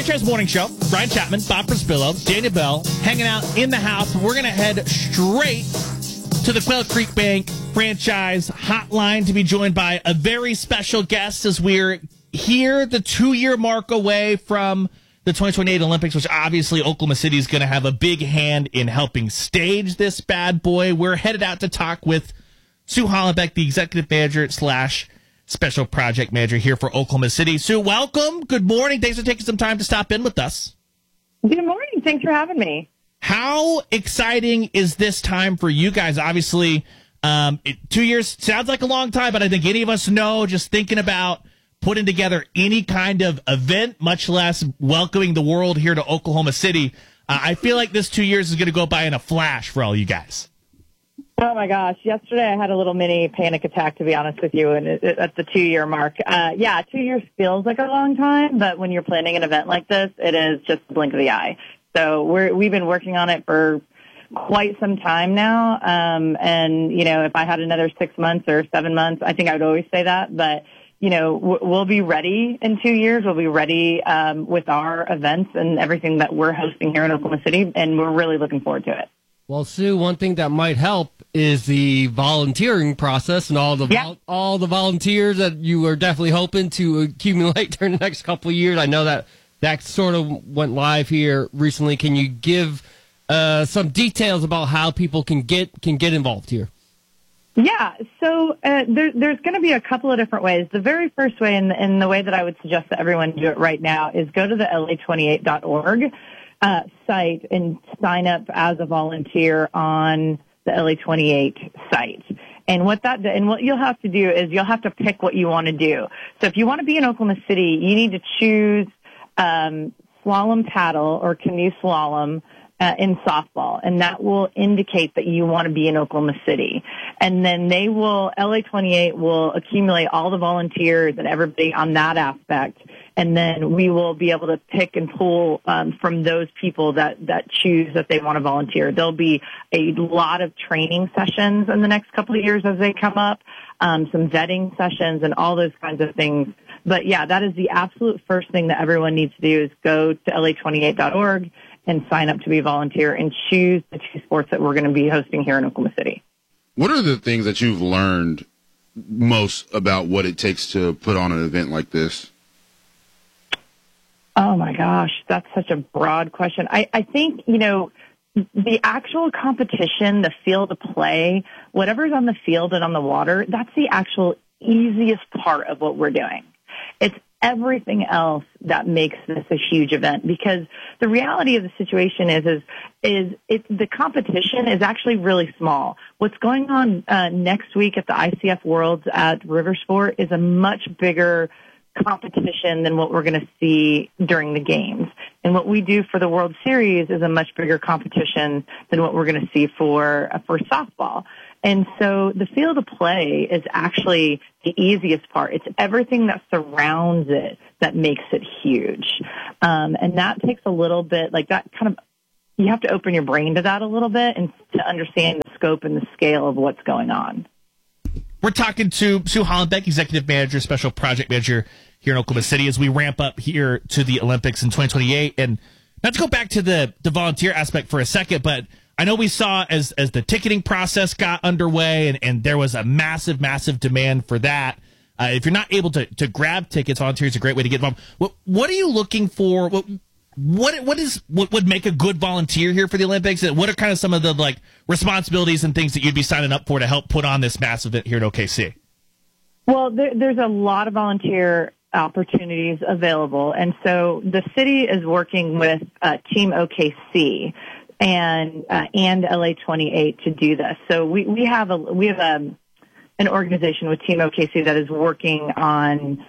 Franchise Morning Show. Brian Chapman, Bob Prispillo, Daniel Bell, hanging out in the house. We're going to head straight to the Quail Creek Bank Franchise Hotline to be joined by a very special guest as we're here, the 2-year mark away from the 2028 Olympics, which obviously Oklahoma City is going to have a big hand in helping stage this bad boy. We're headed out to talk with Sue Hollenbeck, the executive manager / special project manager here for Oklahoma City. Sue, welcome. Good morning. Thanks for taking some time to stop in with us. Good morning. Thanks for having me. How exciting is this time for you guys? Obviously, 2 years sounds like a long time, but I think any of us know, just thinking about putting together any kind of event, much less welcoming the world here to Oklahoma City, I feel like this 2 years is going to go by in a flash for all you guys. Oh, my gosh. Yesterday I had a little mini panic attack, to be honest with you, and at the 2-year mark. 2 years feels like a long time, but when you're planning an event like this, it is just a blink of the eye. So we've been working on it for quite some time now. And, you know, if I had another 6 months or 7 months, I think I would always say that. But, you know, we'll be ready in 2 years. We'll be ready with our events and everything that we're hosting here in Oklahoma City, and we're really looking forward to it. Well, Sue, one thing that might help is the volunteering process and all the volunteers that you are definitely hoping to accumulate during the next couple of years. I know that sort of went live here recently. Can you give some details about how people can get involved here? Yeah, so there's going to be a couple of different ways. The very first way, and the way that I would suggest that everyone do it right now, is go to the LA28.org site and sign up as a volunteer on the LA28 site. And what you'll have to do is you'll have to pick what you want to do. So if you want to be in Oklahoma City, you need to choose slalom paddle or canoe slalom in softball, and that will indicate that you want to be in Oklahoma City. And then LA28 will accumulate all the volunteers and everybody on that aspect, and then we will be able to pick and pull from those people that choose that they want to volunteer. There'll be a lot of training sessions in the next couple of years as they come up, some vetting sessions and all those kinds of things. But yeah, that is the absolute first thing that everyone needs to do is go to LA28.org and sign up to be a volunteer and choose the 2 sports that we're going to be hosting here in Oklahoma City. What are the things that you've learned most about what it takes to put on an event like this? Oh, my gosh, that's such a broad question. I think, you know, the actual competition, the field of play, whatever's on the field and on the water, that's the actual easiest part of what we're doing. It's everything else that makes this a huge event, because the reality of the situation is the competition is actually really small. What's going on next week at the ICF Worlds at Riversport is a much bigger competition than what we're going to see during the games. And what we do for the World Series is a much bigger competition than what we're going to see for softball. And so the field of play is actually the easiest part. It's everything that surrounds it that makes it huge. And that takes a little bit, like that kind of, you have to open your brain to that a little bit and to understand the scope and the scale of what's going on. We're talking to Sue Hollenbeck, executive manager, special project manager here in Oklahoma City as we ramp up here to the Olympics in 2028. And not to go back to the volunteer aspect for a second, but I know we saw as the ticketing process got underway and there was a massive, massive demand for that. If you're not able to grab tickets, volunteer is a great way to get involved. What are you looking for? What would make a good volunteer here for the Olympics? And what are kind of some of the responsibilities and things that you'd be signing up for to help put on this massive event here at OKC? Well, there's a lot of volunteer opportunities available, and so the city is working with Team OKC and LA28 to do this. So we have an organization with Team OKC that is working on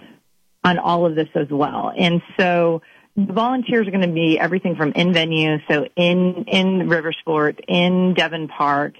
all of this as well, and so the volunteers are going to be everything from in venue, so in Riversport, in Devon Park,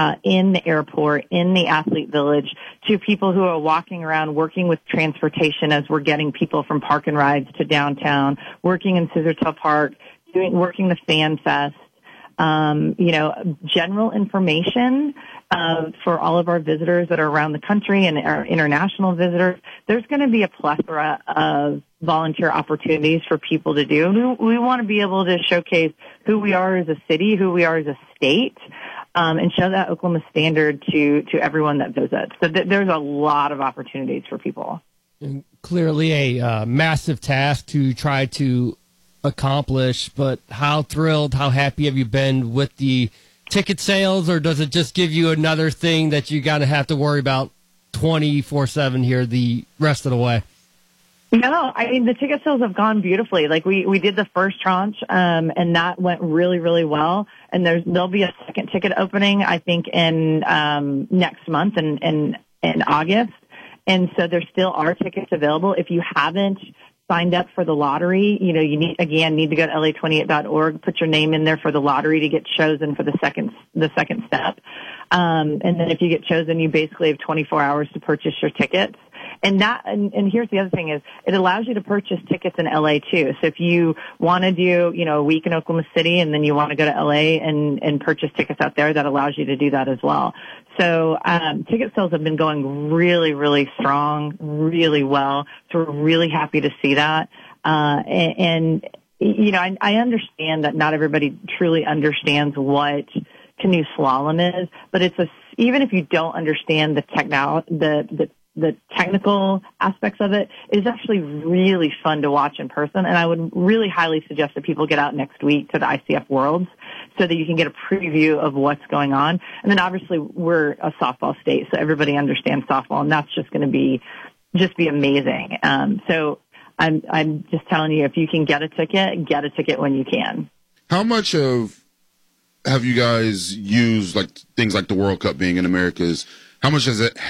in the airport, in the athlete village, to people who are walking around working with transportation as we're getting people from park and rides to downtown, working in Scissortail Park, working the Fan Fest, general information for all of our visitors that are around the country and our international visitors. There's going to be a plethora of volunteer opportunities for people to do. We want to be able to showcase who we are as a city, who we are as a state, and show that Oklahoma standard to everyone that visits. So there's a lot of opportunities for people. And clearly a massive task to try to accomplish, but how thrilled, how happy have you been with the ticket sales, or does it just give you another thing that you got to have to worry about 24/7 here the rest of the way? No, I mean, the ticket sales have gone beautifully. Like we did the first tranche, and that went really, really well. And there'll be a second ticket opening, I think, in next month in August. And so there still are tickets available. If you haven't signed up for the lottery, you need to go to LA28.org, put your name in there for the lottery to get chosen for the second step. And then if you get chosen, you basically have 24 hours to purchase your tickets. And here's the other thing is it allows you to purchase tickets in LA too. So if you want to do, a week in Oklahoma City and then you want to go to LA and purchase tickets out there, that allows you to do that as well. So, ticket sales have been going really, really strong, really well. So we're really happy to see that. I understand that not everybody truly understands what canoe slalom is, but even if you don't understand the technical aspects of it, is actually really fun to watch in person. And I would really highly suggest that people get out next week to the ICF Worlds so that you can get a preview of what's going on. And then obviously we're a softball state, so everybody understands softball, and that's just going to be amazing. So I'm just telling you, if you can get a ticket when you can. How much have you guys used things like the World Cup being in America's? How much has it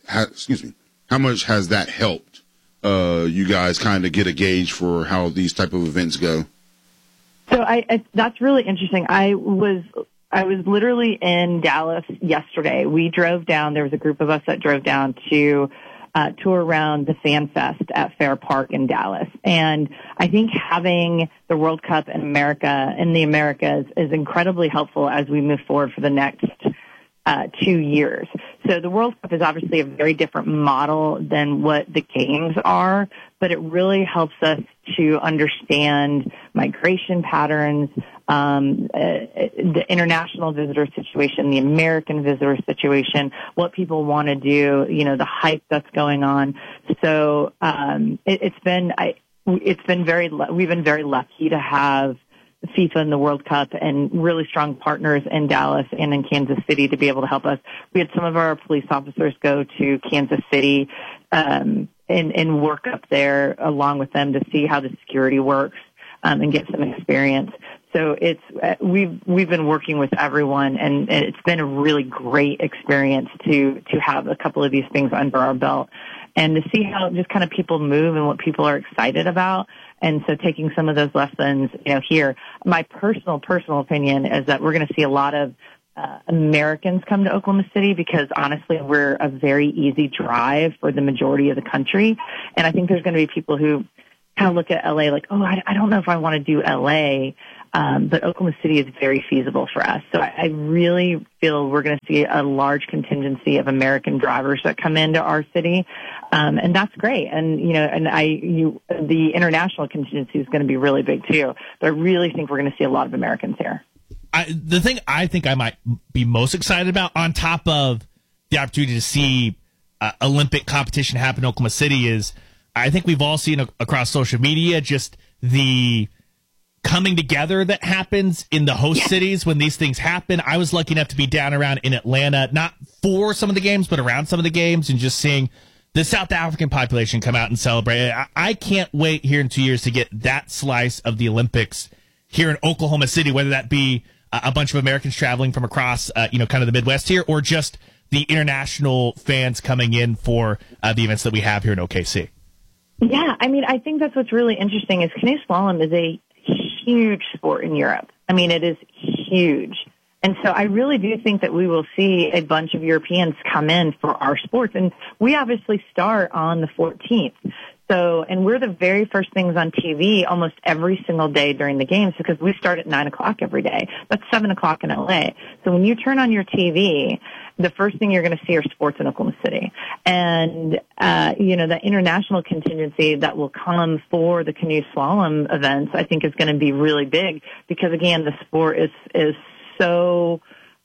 how much has that helped you guys kind of get a gauge for how these type of events go? So that's really interesting. I was literally in Dallas yesterday. We drove down. There was a group of us that drove down to tour around the Fan Fest at Fair Park in Dallas. And I think having the World Cup in the Americas is incredibly helpful as we move forward for the next 2 years. So the World Cup is obviously a very different model than what the games are, but it really helps us to understand migration patterns, the international visitor situation, the American visitor situation, what people want to do, the hype that's going on. So we've been very lucky to have FIFA and the World Cup and really strong partners in Dallas and in Kansas City to be able to help us. We had some of our police officers go to Kansas City and work up there along with them to see how the security works and get some experience. So we've been working with everyone, and it's been a really great experience to have a couple of these things under our belt and to see how just kind of people move and what people are excited about. And so taking some of those lessons, here, my personal opinion is that we're going to see a lot of Americans come to Oklahoma City because honestly, we're a very easy drive for the majority of the country. And I think there's going to be people who kind of look at LA like, oh, I don't know if I want to do LA. But Oklahoma City is very feasible for us. So I really feel we're going to see a large contingency of American drivers that come into our city. And that's great. And, the international contingency is going to be really big too. But I really think we're going to see a lot of Americans here. The thing I think I might be most excited about, on top of the opportunity to see Olympic competition happen in Oklahoma City, is I think we've all seen across social media just the coming together that happens in the host cities when these things happen. I was lucky enough to be down around in Atlanta, not for some of the games, but around some of the games, and just seeing the South African population come out and celebrate. I can't wait here in 2 years to get that slice of the Olympics here in Oklahoma City, whether that be a bunch of Americans traveling from across, kind of the Midwest here, or just the international fans coming in for the events that we have here in OKC. Yeah, I think that's what's really interesting is canoe slalom is a huge sport in Europe. It is huge. And so I really do think that we will see a bunch of Europeans come in for our sports. And we obviously start on the 14th. So, and we're the very first things on TV almost every single day during the games because we start at 9 o'clock every day. That's 7 o'clock in LA. So when you turn on your TV, the first thing you're going to see are sports in Oklahoma City. And, the international contingency that will come for the canoe slalom events, I think is going to be really big because again, the sport is so,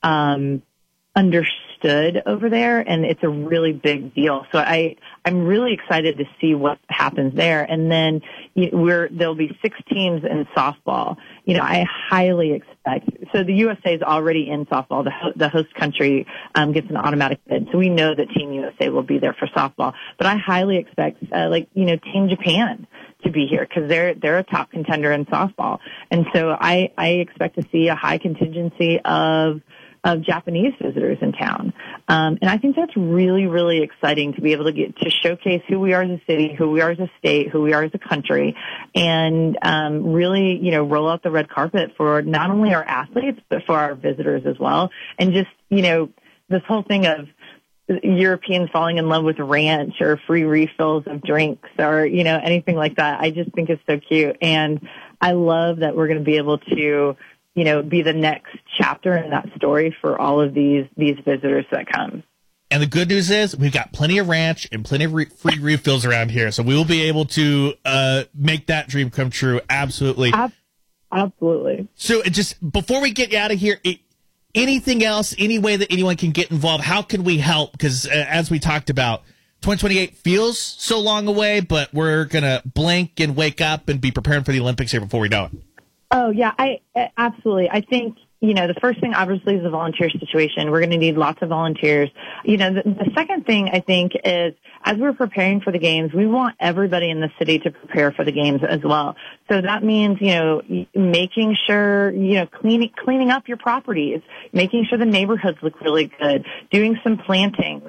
understood over there, and it's a really big deal. So I'm really excited to see what happens there. And then there'll be 6 teams in softball. I highly expect. So the USA is already in softball. The host country gets an automatic bid, so we know that Team USA will be there for softball. But I highly expect, Team Japan to be here because they're a top contender in softball, and so I expect to see a high contingency of Japanese visitors in town. And I think that's really, really exciting to be able to get to showcase who we are as a city, who we are as a state, who we are as a country, and really, roll out the red carpet for not only our athletes, but for our visitors as well. And just, this whole thing of Europeans falling in love with ranch or free refills of drinks or, anything like that, I just think it's so cute. And I love that we're going to be able to be the next chapter in that story for all of these visitors that come. And the good news is we've got plenty of ranch and plenty of free refills around here. So we will be able to make that dream come true. Absolutely. Absolutely. So just before we get out of here, anything else, any way that anyone can get involved? How can we help? Because as we talked about, 2028 feels so long away, but we're going to blink and wake up and be preparing for the Olympics here before we know it. Oh, yeah, absolutely. I think, the first thing obviously is the volunteer situation. We're going to need lots of volunteers. The second thing I think is as we're preparing for the games, we want everybody in the city to prepare for the games as well. So that means, making sure, cleaning up your properties, making sure the neighborhoods look really good, doing some plantings,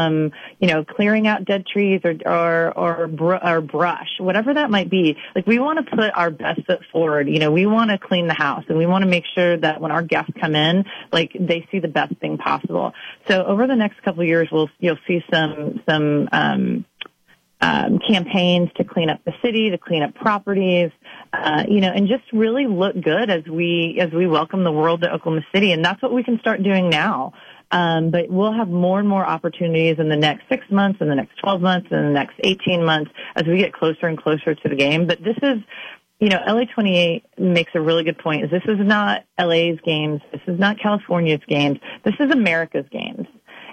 clearing out dead trees or brush, whatever that might be. Like we want to put our best foot forward. We want to clean the house and we want to make sure that when our guests come in, like they see the best thing possible. So over the next couple of years, you'll see some campaigns to clean up the city, to clean up properties, and just really look good as we welcome the world to Oklahoma City. And that's what we can start doing now. But we'll have more and more opportunities in the next 6 months, in the next 12 months, in the next 18 months as we get closer and closer to the game. But this is, LA 28 makes a really good point. This is not LA's games. This is not California's games. This is America's games.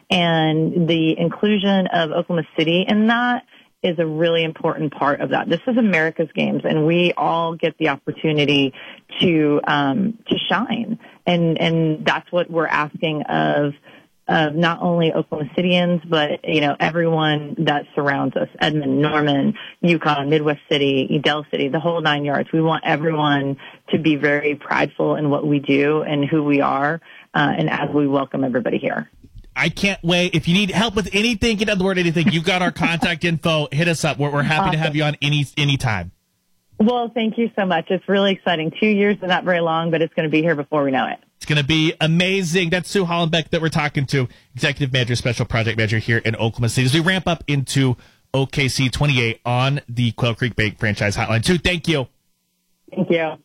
And the inclusion of Oklahoma City in that is a really important part of that. This is America's games, and we all get the opportunity to shine. And that's what we're asking of not only Oklahoma Cityans, but, everyone that surrounds us, Edmond, Norman, Yukon, Midwest City, Del City, the whole 9 yards. We want everyone to be very prideful in what we do and who we are, and as we welcome everybody here. I can't wait. If you need help with anything, get on the word anything, you've got our contact info. Hit us up. We're happy to have you on any time. Well, thank you so much. It's really exciting. 2 years is not very long, but it's going to be here before we know it. It's going to be amazing. That's Sue Hollenbeck that we're talking to, Executive Manager, Special Project Manager here in Oklahoma City, as we ramp up into OKC 28 on the Quail Creek Bank Franchise Hotline. Sue, thank you. Thank you.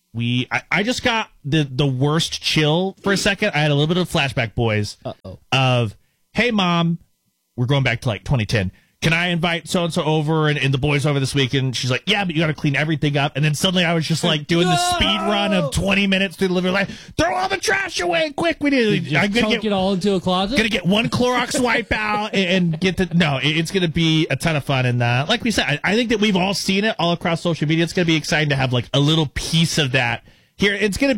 I just got the worst chill for a second. I had a little bit of flashback, boys, of, hey, Mom, we're going back to like 2010. Can I invite so-and-so over and the boys over this weekend? She's like, yeah, but you got to clean everything up. And then suddenly I was just like doing the speed run of 20 minutes through the living room. Like, throw all the trash away quick. We need I'm going to get it all into a closet. Going to get one Clorox wipe out and get it's going to be a ton of fun. And like we said, I think that we've all seen it all across social media. It's going to be exciting to have like a little piece of that here.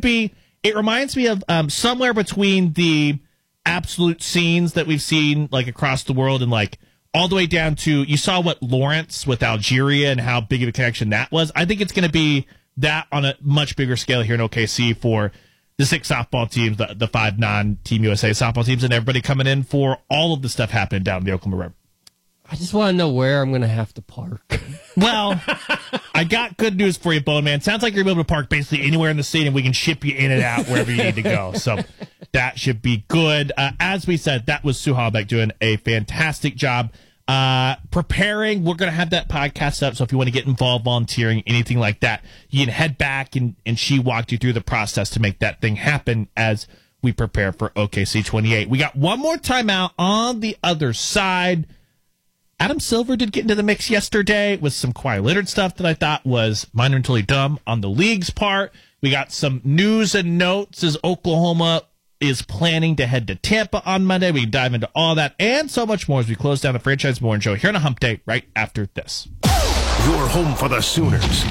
It reminds me of somewhere between the absolute scenes that we've seen like across the world and like, all the way down to, you saw what Lawrence with Algeria and how big of a connection that was. I think it's going to be that on a much bigger scale here in OKC for the 6 softball teams, the 5 non-Team USA softball teams, and everybody coming in for all of the stuff happening down the Oklahoma River. I just want to know where I'm going to have to park. Well, I got good news for you, Bone Man. Sounds like you're able to park basically anywhere in the city, and we can ship you in and out wherever you need to go. So that should be good. As we said, that was Sue Hollenbeck doing a fantastic job preparing. We're going to have that podcast up. So if you want to get involved, volunteering, anything like that, you can head back and she walked you through the process to make that thing happen as we prepare for OKC 28. We got one more timeout on the other side. Adam Silver did get into the mix yesterday with some Kawhi Leonard stuff that I thought was monumentally dumb on the league's part. We got some news and notes as Oklahoma is planning to head to Tampa on Monday. We can dive into all that and so much more as we close down the Franchise Morning Show here on a Hump Day right after this. Your home for the Sooners.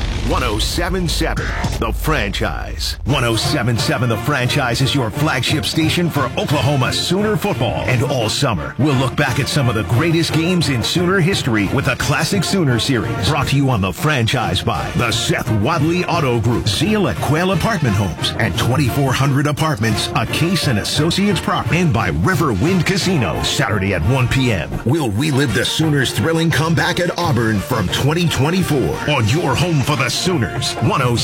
107.7 The Franchise. 107.7 The Franchise is your flagship station for Oklahoma Sooner football. And all summer, we'll look back at some of the greatest games in Sooner history with a Classic Sooner series. Brought to you on The Franchise by the Seth Wadley Auto Group, Seal at Quail Apartment Homes, and 2400 Apartments, a Case and Associates property, and by River Wind Casino. Saturday at 1 p.m. We'll relive the Sooners' thrilling comeback at Auburn from 2024 on your home for the Sooners.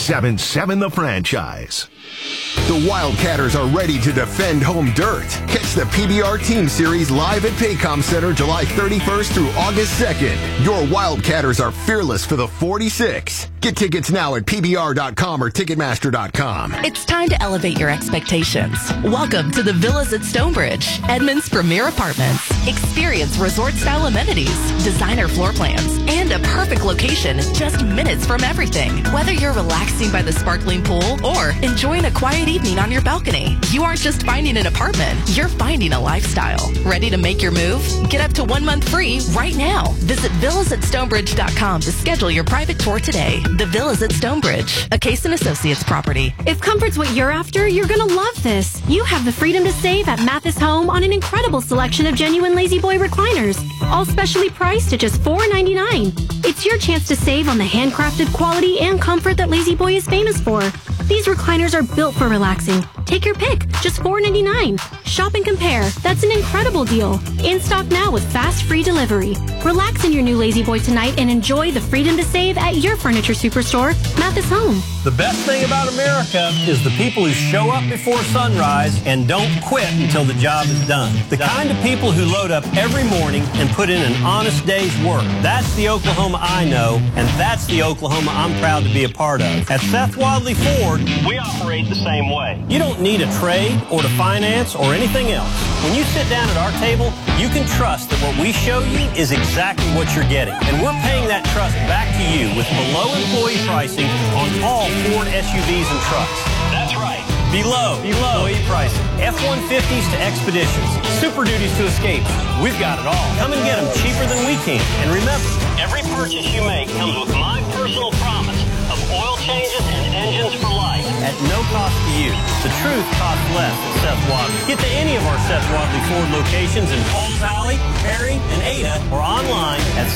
107.7 The Franchise. The Wildcatters are ready to defend home dirt. Catch the PBR Team Series live at Paycom Center July 31st through August 2nd. Your Wildcatters are fearless for the 46. Get tickets now at PBR.com or Ticketmaster.com. It's time to elevate your expectations. Welcome to the Villas at Stonebridge, Edmond's premier apartments. Experience resort-style amenities, designer floor plans, and a perfect location just minutes from everything. Whether you're relaxing by the sparkling pool or enjoying a quiet evening on your balcony, you aren't just finding an apartment, you're finding a lifestyle. Ready to make your move? Get up to 1 month free right now. Visit villasatstonebridge.com to schedule your private tour today. The Villas at Stonebridge, a Case and Associates property. If comfort's what you're after, you're going to love this. You have the freedom to save at Mathis Home on an incredible selection of genuine Lazy Boy recliners, all specially priced at just $4.99. It's your chance to save on the handcrafted quality and comfort that Lazy Boy is famous for. These recliners are built for relaxing. Take your pick, just $4.99. Shop and compare. That's an incredible deal. In stock now with fast free delivery. Relax in your new Lazy Boy tonight and enjoy the freedom to save at your furniture superstore, Mathis Home. The best thing about America is the people who show up before sunrise and don't quit until the job is done. The kind of people who load up every morning and put in an honest day's work. That's the Oklahoma I know, and that's the Oklahoma I'm proud to be a part of. At Seth Wadley Ford, we operate the same way. You don't need a trade or to finance or anything else. When you sit down at our table, you can trust that what we show you is exactly what you're getting. And we're paying that trust back to you with below employee pricing on all Ford SUVs and trucks. That's right. Below employee pricing. F-150s to Expeditions. Super Duties to Escapes. We've got it all. Come and get them cheaper than we can. And remember, every purchase you make comes with my personal promise of oil changes and engines for life at no cost to you. The truth costs less at Seth Wadley. Get to any of our Seth Wadley Ford locations in Paul Valley, Perry, and Ada, or online at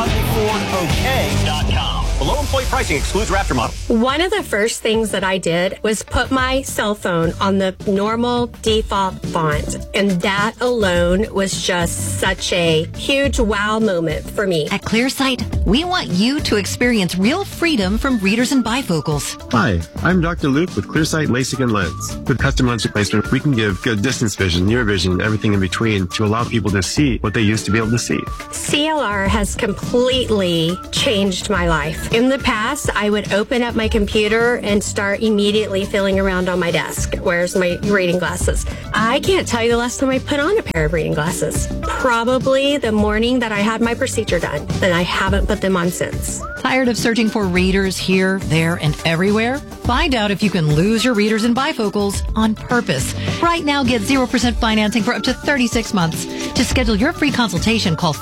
SethWadleyFordOK.com. Below employee pricing excludes Raptor model. One of the first things that I did was put my cell phone on the normal default font, and that alone was just such a huge wow moment for me. At ClearSight, we want you to experience real freedom from readers and bifocals. Hi, I'm Dr. Luke with ClearSight LASIK and Lens. With custom lens replacement, we can give good distance vision, near vision, and everything in between to allow people to see what they used to be able to see. CLR has completely changed my life. In the past, I would open up my computer and start immediately feeling around on my desk. Where's my reading glasses? I can't tell you the last time I put on a pair of reading glasses. Probably the morning that I had my procedure done, and I haven't put them on since. Tired of searching for readers here, there, and everywhere? Find out if you can lose your readers and bifocals on purpose. Right now, get 0% financing for up to 36 months. To schedule your free consultation, call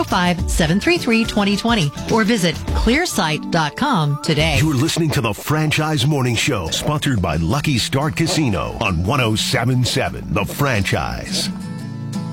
405-733-2020 or visit clearsight.com today. You're listening to the Franchise Morning Show, sponsored by Lucky Start Casino on 107.7 The Franchise.